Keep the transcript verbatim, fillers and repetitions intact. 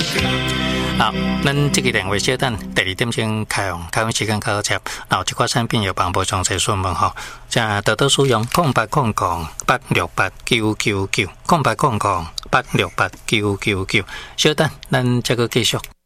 好，咱这个电话小等第二点钟开用，开用时间较接，然后这款产品有帮补充些顺问吼，正多多使用空八空空八六八九九九，空八空空八六八九九九，小等咱这个继续。